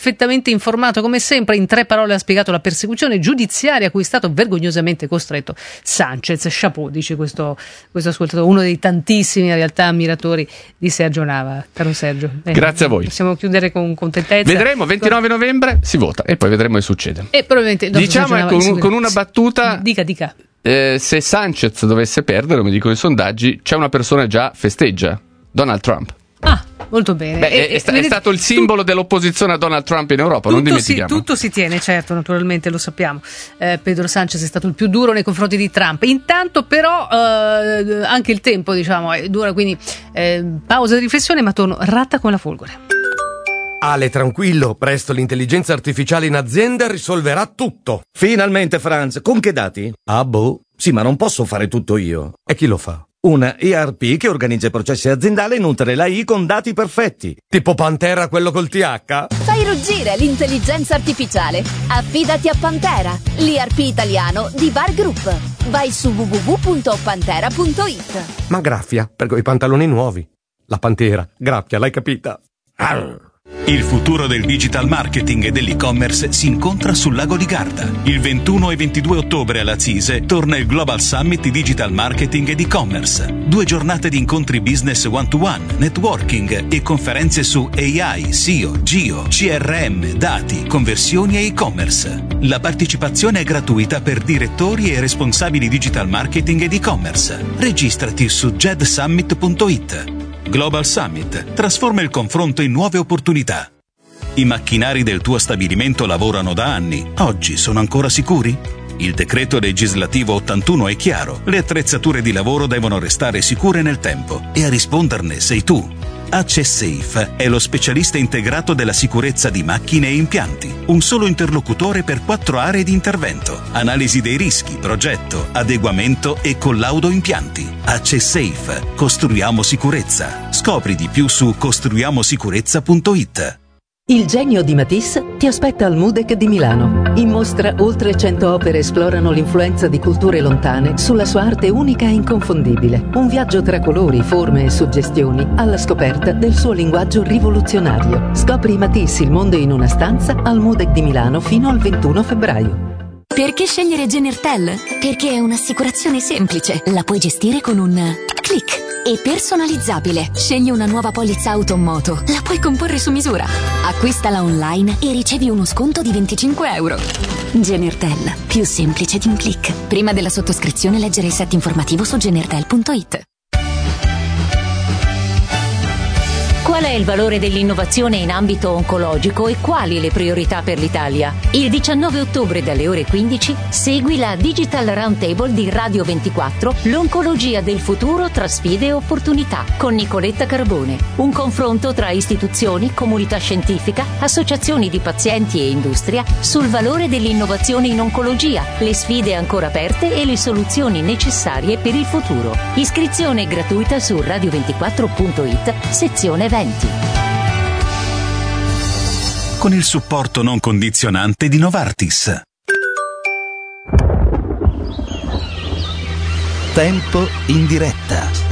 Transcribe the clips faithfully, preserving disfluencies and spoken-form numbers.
perfettamente informato come sempre, in tre parole ha spiegato la persecuzione giudiziaria a cui è stato vergognosamente costretto Sanchez. Chapeau, dice questo, questo ascoltatore, uno dei tantissimi in realtà ammiratori di Sergio Nava. Caro Sergio, eh, grazie a voi. Possiamo chiudere con contentezza. Vedremo, ventinove novembre si vota e poi vedremo che succede. E probabilmente diciamo ecco, con, con una battuta, dica dica eh, se Sanchez dovesse perdere, come dicono i sondaggi, c'è una persona che già festeggia: Donald Trump. Ah, molto bene. Beh, e, è, sta, vedete, è stato il simbolo tu, dell'opposizione a Donald Trump in Europa, non dimentichiamo. Si, tutto si tiene, certo, naturalmente lo sappiamo. Eh, Pedro Sanchez è stato il più duro nei confronti di Trump. Intanto però eh, anche il tempo, diciamo, è dura, quindi eh, pausa di riflessione, ma torno ratta con la folgore. Ale, tranquillo, presto l'intelligenza artificiale in azienda risolverà tutto. Finalmente, Franz, con che dati? Ah, boh. Sì, ma non posso fare tutto io. E chi lo fa? Una E R P che organizza i processi aziendali e nutre l'A I con dati perfetti. Tipo Pantera, quello col T H? Fai ruggire l'intelligenza artificiale. Affidati a Pantera, l'E R P italiano di Bar Group. Vai su w w w punto pantera punto i t. Ma graffia, per quei pantaloni nuovi. La Pantera, graffia, l'hai capita? Arr. Il futuro del digital marketing e dell'e-commerce si incontra sul lago di Garda. Il ventuno e ventidue ottobre alla CISE torna il Global Summit di Digital Marketing ed e-commerce. Due giornate di incontri business one-to-one, networking e conferenze su A I, S E O, Geo, C R M, dati, conversioni e e-commerce. La partecipazione è gratuita per direttori e responsabili digital marketing ed e-commerce. Registrati su jedsummit punto it. Global Summit trasforma il confronto in nuove opportunità. I macchinari del tuo stabilimento lavorano da anni. Oggi sono ancora sicuri? Il decreto legislativo ottantuno è chiaro. Le attrezzature di lavoro devono restare sicure nel tempo e a risponderne sei tu. AccessSafe è lo specialista integrato della sicurezza di macchine e impianti. Un solo interlocutore per quattro aree di intervento. Analisi dei rischi, progetto, adeguamento e collaudo impianti. AccessSafe. Costruiamo sicurezza. Scopri di più su costruiamo sicurezza punto it. Il genio di Matisse ti aspetta al MUDEC di Milano. In mostra oltre cento opere esplorano l'influenza di culture lontane sulla sua arte unica e inconfondibile. Un viaggio tra colori, forme e suggestioni alla scoperta del suo linguaggio rivoluzionario. Scopri Matisse, il mondo in una stanza, al MUDEC di Milano fino al ventuno febbraio. Perché scegliere Genertel? Perché è un'assicurazione semplice. La puoi gestire con un click. E personalizzabile. Scegli una nuova polizza auto o moto. La puoi comporre su misura. Acquistala online e ricevi uno sconto di venticinque euro. Genertel. Più semplice di un click. Prima della sottoscrizione leggere il set informativo su genertel punto it. Qual è il valore dell'innovazione in ambito oncologico e quali le priorità per l'Italia? Il diciannove ottobre dalle ore quindici segui la Digital Roundtable di Radio ventiquattro, l'oncologia del futuro tra sfide e opportunità, con Nicoletta Carbone. Un confronto tra istituzioni, comunità scientifica, associazioni di pazienti e industria sul valore dell'innovazione in oncologia, le sfide ancora aperte e le soluzioni necessarie per il futuro. Iscrizione gratuita su radio ventiquattro punto it, sezione eventi. Con il supporto non condizionante di Novartis. Tempo in diretta.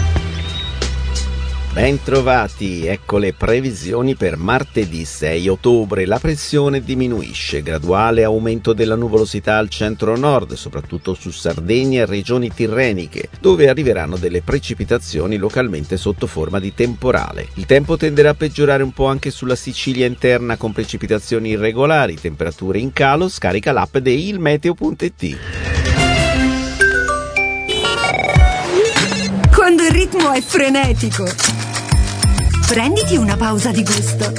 Bentrovati, ecco le previsioni per martedì sei ottobre. La pressione diminuisce, graduale aumento della nuvolosità al centro-nord, soprattutto su Sardegna e regioni tirreniche, dove arriveranno delle precipitazioni localmente sotto forma di temporale. Il tempo tenderà a peggiorare un po' anche sulla Sicilia interna con precipitazioni irregolari, temperature in calo. Scarica l'app di ilmeteo punto it. Quando il ritmo è frenetico, prenditi una pausa di gusto.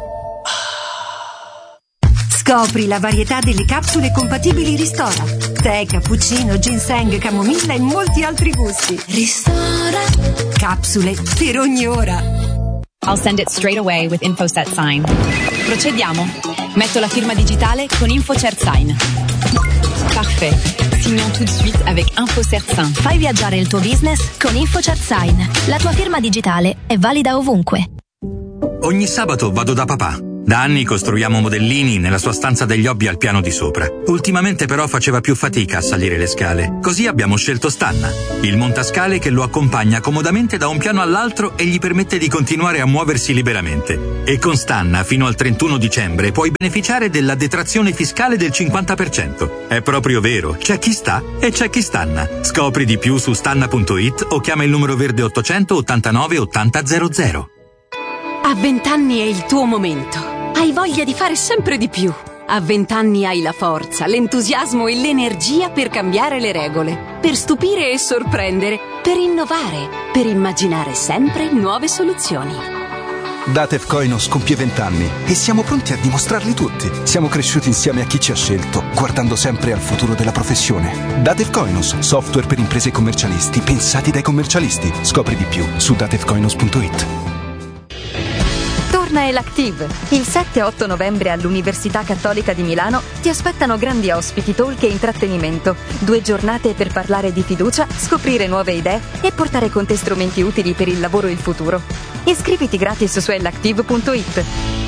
Scopri la varietà delle capsule compatibili Ristora. Tè, cappuccino, ginseng, camomilla e molti altri gusti. Ristora. Capsule per ogni ora. I'll send it straight away with InfoSet Sign. Procediamo. Metto la firma digitale con InfoCert Sign. Parfait. Signons tout de suite avec InfoCert Sign. Fai viaggiare il tuo business con InfoCert Sign. La tua firma digitale è valida ovunque. Ogni sabato vado da papà. Da anni costruiamo modellini nella sua stanza degli hobby al piano di sopra. Ultimamente però faceva più fatica a salire le scale. Così abbiamo scelto Stanna, il montascale che lo accompagna comodamente da un piano all'altro e gli permette di continuare a muoversi liberamente. E con Stanna, fino al trentuno dicembre, puoi beneficiare della detrazione fiscale del cinquanta per cento. È proprio vero, c'è chi sta e c'è chi stanna. Scopri di più su stanna punto it o chiama il numero verde ottocento ottantanove ottanta zero zero. A vent'anni è il tuo momento. Hai voglia di fare sempre di più. A vent'anni hai la forza, l'entusiasmo e l'energia per cambiare le regole, per stupire e sorprendere, per innovare, per immaginare sempre nuove soluzioni. Datev Koinos compie vent'anni e siamo pronti a dimostrarli tutti. Siamo cresciuti insieme a chi ci ha scelto, guardando sempre al futuro della professione. Datev Koinos, software per imprese e commercialisti, pensati dai commercialisti. Scopri di più su datev koinos punto it. Torna Elactive. Il sette e otto novembre all'Università Cattolica di Milano ti aspettano grandi ospiti, talk e intrattenimento. Due giornate per parlare di fiducia, scoprire nuove idee e portare con te strumenti utili per il lavoro e il futuro. Iscriviti gratis su elactive punto it.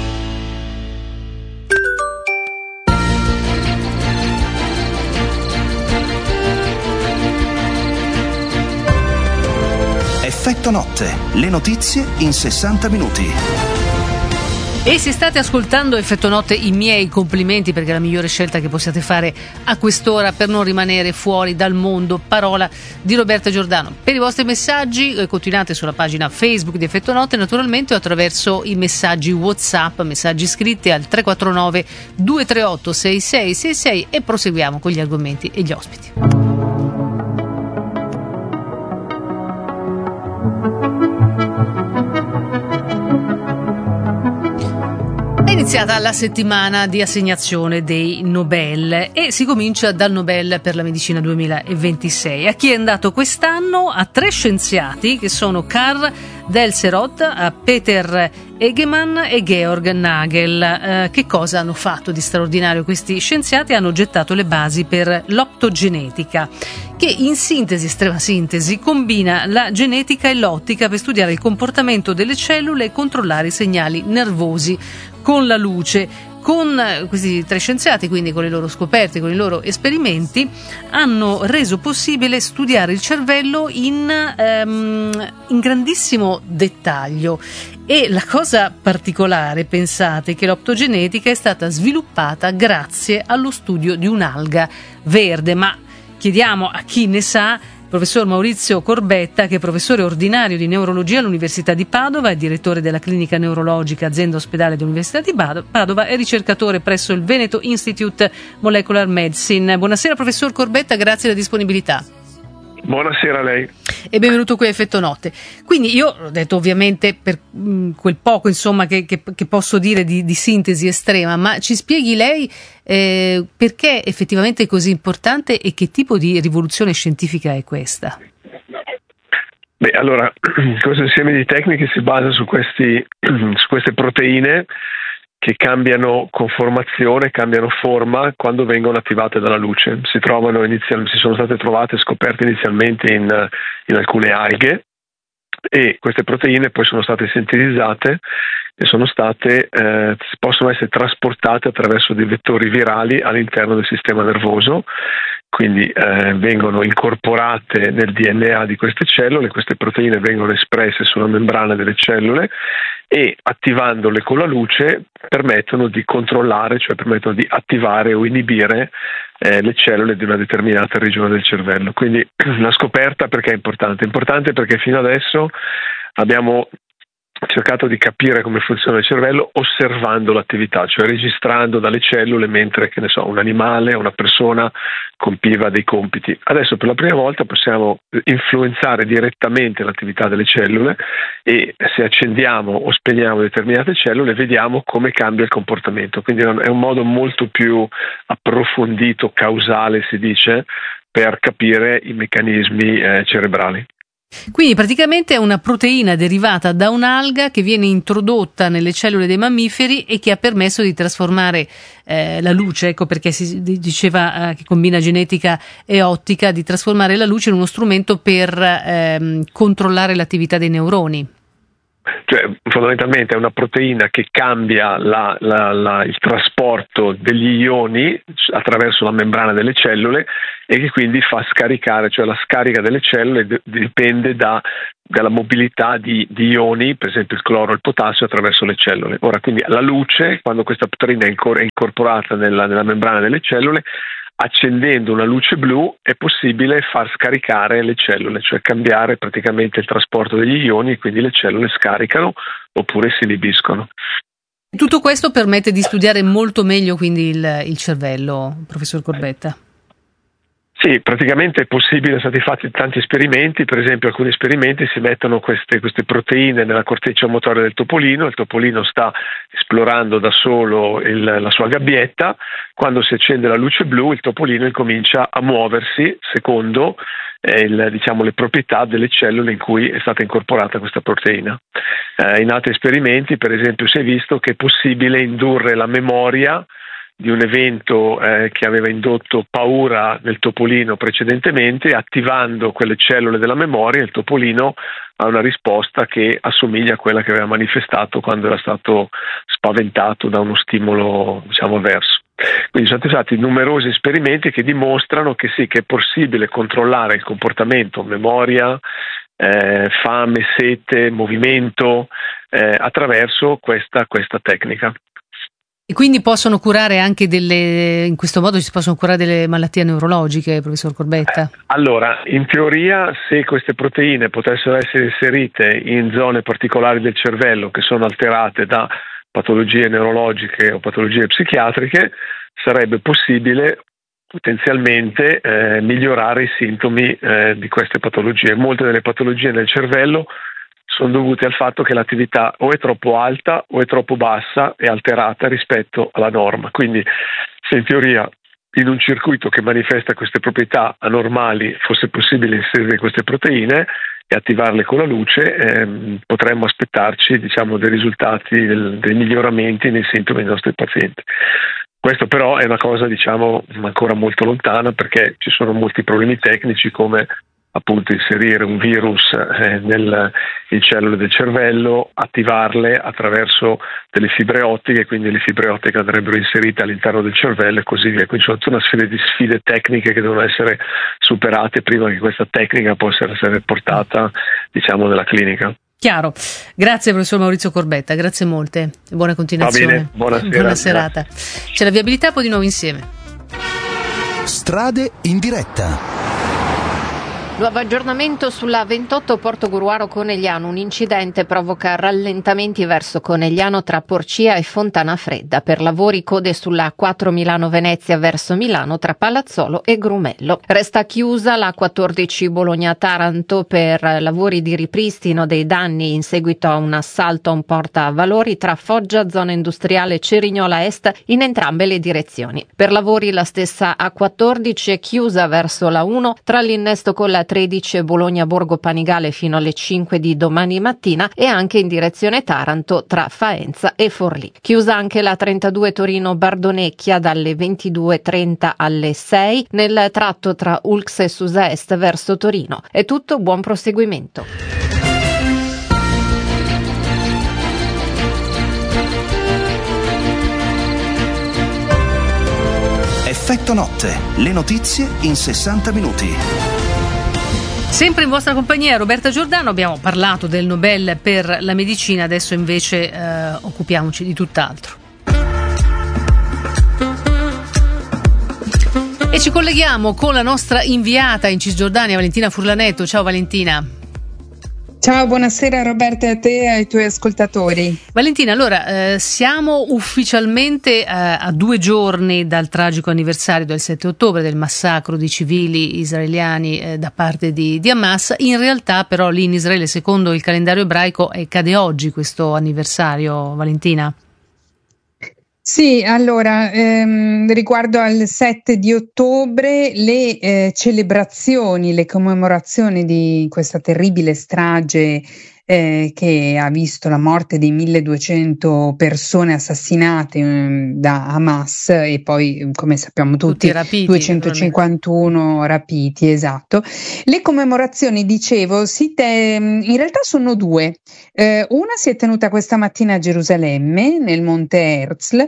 Effetto notte, le notizie in sessanta minuti. E se state ascoltando Effetto Notte, i miei complimenti, perché è la migliore scelta che possiate fare a quest'ora per non rimanere fuori dal mondo. Parola di Roberta Giordano. Per i vostri messaggi eh, continuate sulla pagina Facebook di Effetto Notte, naturalmente, o attraverso i messaggi WhatsApp, messaggi scritti al tre quattro nove due tre otto sei sei sei sei, e proseguiamo con gli argomenti e gli ospiti. È iniziata la settimana di assegnazione dei Nobel e si comincia dal Nobel per la medicina duemilaventisei. A chi è andato quest'anno? A tre scienziati che sono Karl Delceroth, a Peter Egemann e Georg Nagel. Eh, che cosa hanno fatto di straordinario questi scienziati? Hanno gettato le basi per l'optogenetica, che in sintesi, estrema sintesi, combina la genetica e l'ottica per studiare il comportamento delle cellule e controllare i segnali nervosi con la luce. Con questi tre scienziati, quindi con le loro scoperte, con i loro esperimenti, hanno reso possibile studiare il cervello in, um, in grandissimo dettaglio. E la cosa particolare, pensate, che l'optogenetica è stata sviluppata grazie allo studio di un'alga verde. Ma chiediamo a chi ne sa, professor Maurizio Corbetta, che è professore ordinario di neurologia all'Università di Padova, è direttore della clinica neurologica azienda ospedale dell'Università di Padova e ricercatore presso il Veneto Institute Molecular Medicine. Buonasera professor Corbetta, grazie della disponibilità. Buonasera a lei. E benvenuto qui a Effetto Notte. Quindi io ho detto ovviamente per mh, quel poco insomma che, che, che posso dire di, di sintesi estrema, ma ci spieghi lei eh, perché effettivamente è così importante e che tipo di rivoluzione scientifica è questa? Beh, allora, questo insieme di tecniche si basa su, questi, su queste proteine che cambiano conformazione, cambiano forma quando vengono attivate dalla luce. Si trovano inizial, si sono state trovate scoperte inizialmente in, in alcune alghe, e queste proteine poi sono state sintetizzate e sono state, eh, possono essere trasportate attraverso dei vettori virali all'interno del sistema nervoso. Quindi eh, vengono incorporate nel D N A di queste cellule, queste proteine vengono espresse sulla membrana delle cellule e attivandole con la luce permettono di controllare, cioè permettono di attivare o inibire eh, le cellule di una determinata regione del cervello. Quindi la scoperta perché è importante? È importante perché fino adesso abbiamo cercato di capire come funziona il cervello osservando l'attività, cioè registrando dalle cellule mentre, che ne so, un animale, una persona compiva dei compiti. Adesso per la prima volta possiamo influenzare direttamente l'attività delle cellule e se accendiamo o spegniamo determinate cellule vediamo come cambia il comportamento. Quindi è un modo molto più approfondito, causale si dice, per capire i meccanismi eh, cerebrali. Quindi praticamente è una proteina derivata da un'alga che viene introdotta nelle cellule dei mammiferi e che ha permesso di trasformare eh, la luce, ecco perché si diceva eh, che combina genetica e ottica, di trasformare la luce in uno strumento per ehm, controllare l'attività dei neuroni. cioè fondamentalmente è una proteina che cambia la, la, la, il trasporto degli ioni attraverso la membrana delle cellule e che quindi fa scaricare, cioè la scarica delle cellule d- dipende da, dalla mobilità di, di ioni, per esempio il cloro e il potassio, attraverso le cellule. Ora, quindi la luce, quando questa proteina è, incor- è incorporata nella, nella membrana delle cellule, accendendo una luce blu è possibile far scaricare le cellule, cioè cambiare praticamente il trasporto degli ioni, e quindi le cellule scaricano oppure si inibiscono. Tutto questo permette di studiare molto meglio quindi il, il cervello, professor Corbetta. Sì, praticamente è possibile, sono stati fatti tanti esperimenti, per esempio alcuni esperimenti si mettono queste, queste proteine nella corteccia motoria del topolino, il topolino sta esplorando da solo il, la sua gabbietta, quando si accende la luce blu il topolino incomincia a muoversi secondo eh, il, diciamo, le proprietà delle cellule in cui è stata incorporata questa proteina. Eh, in altri esperimenti per esempio si è visto che è possibile indurre la memoria di un evento eh, che aveva indotto paura nel topolino precedentemente, attivando quelle cellule della memoria, il topolino ha una risposta che assomiglia a quella che aveva manifestato quando era stato spaventato da uno stimolo, diciamo, avverso. Quindi sono stati fatti numerosi esperimenti che dimostrano che sì, che è possibile controllare il comportamento, memoria, eh, fame, sete, movimento, eh, attraverso questa, questa tecnica. E quindi possono curare anche delle, in questo modo si possono curare delle malattie neurologiche, professor Corbetta? Allora, in teoria, se queste proteine potessero essere inserite in zone particolari del cervello che sono alterate da patologie neurologiche o patologie psichiatriche, sarebbe possibile potenzialmente eh, migliorare i sintomi eh, di queste patologie. Molte delle patologie nel cervello sono dovute al fatto che l'attività o è troppo alta o è troppo bassa e alterata rispetto alla norma. Quindi se in teoria in un circuito che manifesta queste proprietà anormali fosse possibile inserire queste proteine e attivarle con la luce, ehm, potremmo aspettarci, diciamo, dei risultati, del, dei miglioramenti nei sintomi dei nostri pazienti. Questo però è una cosa, diciamo, ancora molto lontana, perché ci sono molti problemi tecnici, come appunto inserire un virus eh, nel, in cellule del cervello, attivarle attraverso delle fibre ottiche, quindi le fibre ottiche andrebbero inserite all'interno del cervello e così via. Quindi c'è tutta una serie di sfide tecniche che devono essere superate prima che questa tecnica possa essere portata, diciamo, nella clinica. Chiaro. Grazie professor Maurizio Corbetta, grazie molte e buona continuazione. Va bene, buonasera. Buona serata. C'è la viabilità, poi di nuovo insieme. Strade in diretta. Nuovo aggiornamento sulla ventotto Porto Gruaro Conegliano. Un incidente provoca rallentamenti verso Conegliano tra Porcia e Fontana Fredda. Per lavori code sulla A quattro Milano Venezia verso Milano tra Palazzolo e Grumello. Resta chiusa la quattordici Bologna Taranto per lavori di ripristino dei danni in seguito a un assalto a un portavalori tra Foggia, zona industriale, Cerignola Est in entrambe le direzioni. Per lavori la stessa A quattordici è chiusa verso la uno tra l'innesto con la tredici Bologna Borgo Panigale fino alle cinque di domani mattina e anche in direzione Taranto tra Faenza e Forlì. Chiusa anche la trentadue Torino Bardonecchia dalle ventidue e trenta alle sei nel tratto tra Ulx e Susa Est verso Torino. È tutto, buon proseguimento. Effetto notte, le notizie in sessanta minuti. Sempre in vostra compagnia Roberta Giordano, abbiamo parlato del Nobel per la medicina, adesso invece eh, occupiamoci di tutt'altro. E ci colleghiamo con la nostra inviata in Cisgiordania, Valentina Furlanetto. Ciao Valentina. Ciao, buonasera Roberta, a te e ai tuoi ascoltatori. Valentina, allora eh, siamo ufficialmente eh, a due giorni dal tragico anniversario del sette ottobre del massacro di civili israeliani eh, da parte di, di Hamas. In realtà però lì in Israele, secondo il calendario ebraico, eh, cade oggi questo anniversario, Valentina. Sì, allora, ehm, riguardo al sette di ottobre, le eh, celebrazioni, le commemorazioni di questa terribile strage eh, che ha visto la morte di milleduecento persone assassinate eh, da Hamas e poi, come sappiamo tutti, tutti rapiti, duecentocinquantuno rapiti, esatto. Le commemorazioni, dicevo, si te- in realtà sono due. Eh, una si è tenuta questa mattina a Gerusalemme, nel Monte Herzl,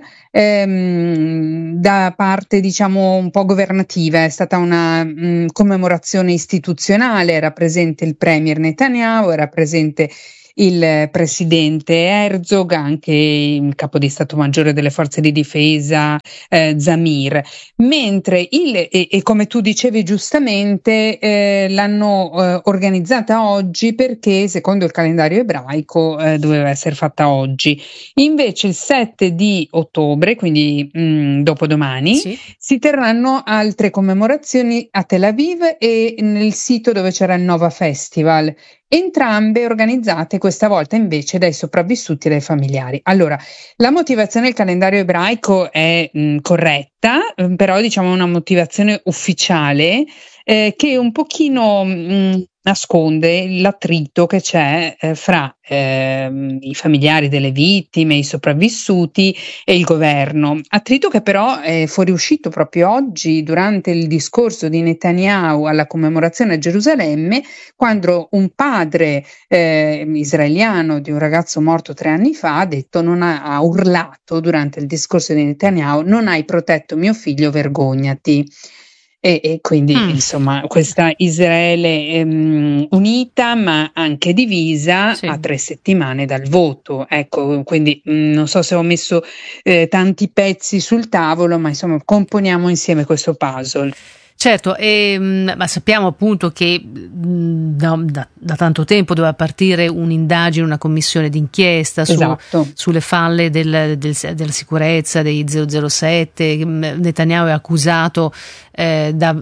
ehm, da parte, diciamo, un po' governativa. È stata una mh, commemorazione istituzionale, era presente il premier Netanyahu, era presente il presidente Herzog, anche il capo di Stato Maggiore delle Forze di Difesa eh, Zamir, mentre il, e, e come tu dicevi giustamente eh, l'hanno eh, organizzata oggi perché secondo il calendario ebraico eh, doveva essere fatta oggi. Invece il sette di ottobre, quindi mh, dopodomani, sì, si terranno altre commemorazioni a Tel Aviv e nel sito dove c'era il Nova Festival, entrambe organizzate questa volta invece dai sopravvissuti e dai familiari. Allora, la motivazione del calendario ebraico è mh, corretta, eh, però diciamo una motivazione ufficiale eh, che un pochino mh, nasconde l'attrito che c'è eh, fra eh, i familiari delle vittime, i sopravvissuti e il governo. Attrito che però è fuoriuscito proprio oggi durante il discorso di Netanyahu alla commemorazione a Gerusalemme, quando un padre eh, israeliano di un ragazzo morto tre anni fa ha detto, non ha, ha urlato durante il discorso di Netanyahu: non hai protetto mio figlio, vergognati. E, e quindi mm. insomma questa Israele ehm, unita ma anche divisa, sì, a tre settimane dal voto, ecco, quindi mh, non so se ho messo eh, tanti pezzi sul tavolo, ma insomma componiamo insieme questo puzzle. Certo, e, ma sappiamo appunto che da, da, da tanto tempo doveva partire un'indagine, una commissione d'inchiesta su, esatto, sulle falle del, del, della sicurezza dei zero zero sette. Netanyahu è accusato eh, da,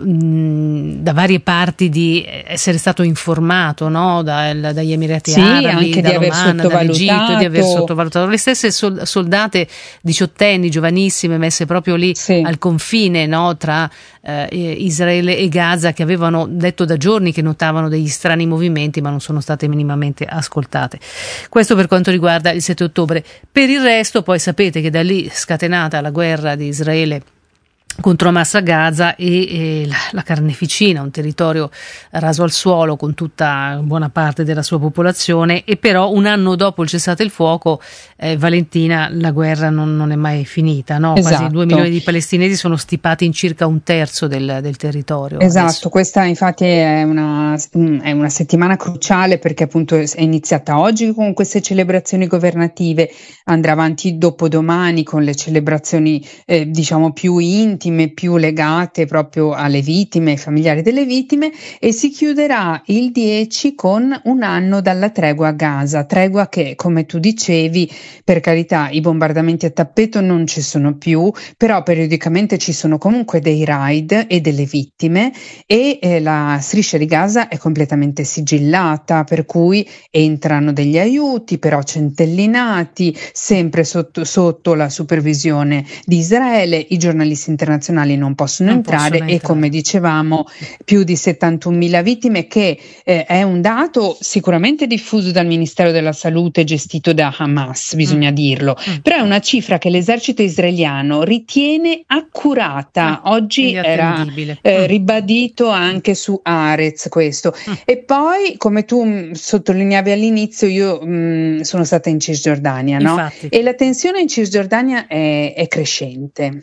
da varie parti di essere stato informato, no? da, dagli Emirati sì, Arabi, anche di aver Oman, dall'Egitto, di aver sottovalutato. Le stesse sol, soldate diciottenni, giovanissime, messe proprio lì sì, al confine, no? tra eh, Israele e Gaza, che avevano detto da giorni che notavano degli strani movimenti, ma non sono state minimamente ascoltate. Questo per quanto riguarda il sette ottobre. Per il resto poi sapete che da lì scatenata la guerra di Israele contro Hamas a Gaza e, e la, la carneficina, un territorio raso al suolo con tutta buona parte della sua popolazione, e però un anno dopo il cessate il fuoco, eh, Valentina, la guerra non, non è mai finita, no? Esatto. Quasi due milioni di palestinesi sono stipati in circa un terzo del, del territorio. Esatto, adesso. Questa infatti è una, è una settimana cruciale perché appunto è iniziata oggi con queste celebrazioni governative, andrà avanti dopodomani con le celebrazioni eh, diciamo più intime, più legate proprio alle vittime, ai familiari delle vittime, e si chiuderà il dieci con un anno dalla tregua a Gaza, tregua che, come tu dicevi, per carità, i bombardamenti a tappeto non ci sono più, però periodicamente ci sono comunque dei raid e delle vittime, e eh, la striscia di Gaza è completamente sigillata, per cui entrano degli aiuti però centellinati, sempre sotto, sotto la supervisione di Israele. I giornalisti internazionali non possono, non entrare, possono entrare, e come dicevamo più di settantunomila vittime, che eh, è un dato sicuramente diffuso dal Ministero della Salute gestito da Hamas, bisogna mm. dirlo, mm. però è una cifra che l'esercito israeliano ritiene accurata. Mm. Oggi era eh, mm. ribadito anche su Haaretz questo. Mm. E poi, come tu mh, sottolineavi all'inizio, io mh, sono stata in Cisgiordania, no? Infatti. E la tensione in Cisgiordania è, è crescente.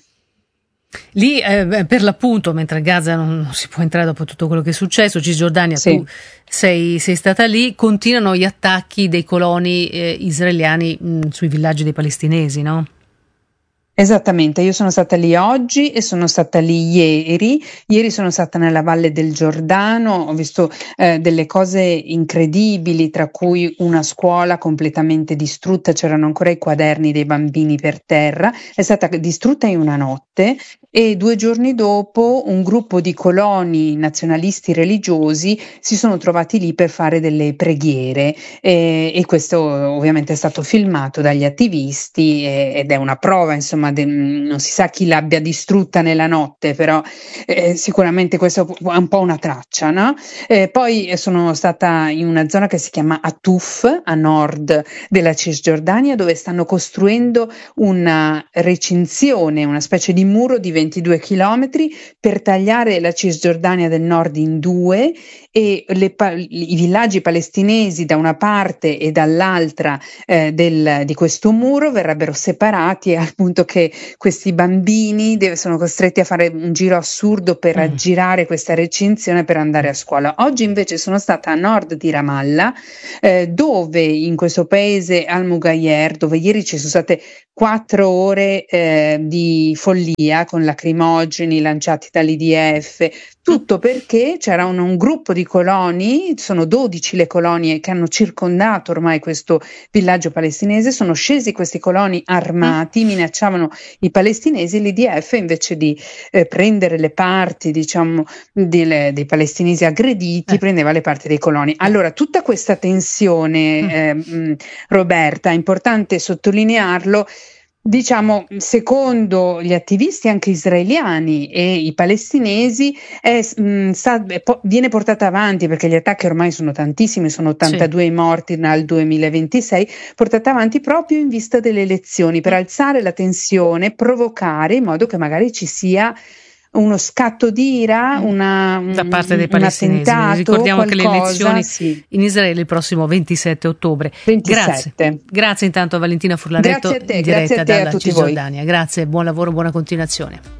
Lì eh, per l'appunto, mentre a Gaza non, non si può entrare dopo tutto quello che è successo, Cisgiordania, sì, tu sei, sei stata lì, continuano gli attacchi dei coloni eh, israeliani mh, sui villaggi dei palestinesi, no? Esattamente, io sono stata lì oggi e sono stata lì ieri, ieri sono stata nella Valle del Giordano, ho visto eh, delle cose incredibili, tra cui una scuola completamente distrutta, c'erano ancora i quaderni dei bambini per terra, è stata distrutta in una notte, e due giorni dopo un gruppo di coloni nazionalisti religiosi si sono trovati lì per fare delle preghiere e, e questo ovviamente è stato filmato dagli attivisti e, ed è una prova, insomma, de, non si sa chi l'abbia distrutta nella notte, però eh, sicuramente questo è un po' una traccia, no? Eh, poi sono stata in una zona che si chiama Atuf, a nord della Cisgiordania, dove stanno costruendo una recinzione, una specie di muro di ventidue chilometri per tagliare la Cisgiordania del nord in due e le, i villaggi palestinesi da una parte e dall'altra eh, del, di questo muro verrebbero separati, al punto che questi bambini deve, sono costretti a fare un giro assurdo per mm. aggirare questa recinzione per andare a scuola. Oggi invece sono stata a nord di Ramallah, eh, dove in questo paese Al-Mughayr, dove ieri ci sono state quattro ore eh, di follia con lacrimogeni lanciati dall'I D F, tutto perché c'era un, un gruppo di coloni, sono dodici le colonie che hanno circondato ormai questo villaggio palestinese, sono scesi questi coloni armati, minacciavano i palestinesi, l'I D F invece di eh, prendere le parti, diciamo, delle, dei palestinesi aggrediti, eh. prendeva le parti dei coloni. Allora, tutta questa tensione, mm. eh, mh, Roberta, è importante sottolinearlo. Diciamo, secondo gli attivisti anche israeliani e i palestinesi è, mh, sta, è, po- viene portata avanti, perché gli attacchi ormai sono tantissimi, sono ottantadue sì. i morti nel duemilaventisei, portata avanti proprio in vista delle elezioni, per alzare la tensione, provocare in modo che magari ci sia uno scatto d'ira, una, da parte dei un palestinesi. attentato, Ricordiamo qualcosa, che le elezioni sì. in Israele il prossimo ventisette ottobre. ventisette. Grazie. Grazie intanto a Valentina Furlaretto, grazie a te, in diretta grazie a te, dalla a tutti Cisgiordania. Grazie, buon lavoro, buona continuazione.